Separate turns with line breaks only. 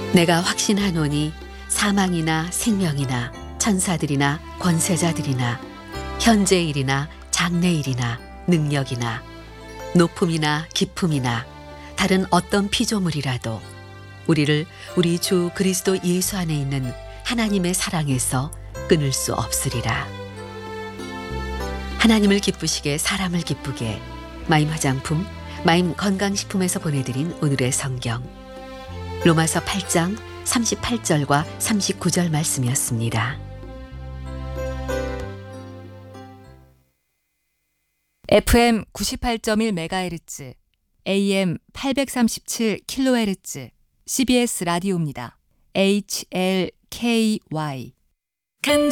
내가 확신하노니 사망이나 생명이나 천사들이나 권세자들이나 현재일이나 장래일이나 능력이나 높음이나 깊음이나 다른 어떤 피조물이라도 우리를 우리 주 그리스도 예수 안에 있는 하나님의 사랑에서 끊을 수 없으리라. 하나님을 기쁘시게 사람을 기쁘게 마임 화장품, 마임 건강식품에서 보내드린 오늘의 성경 로마서 8장 38절과 39절 말씀이었습니다.
FM 98.1MHz, AM 837kHz, CBS 라디오입니다. HLKY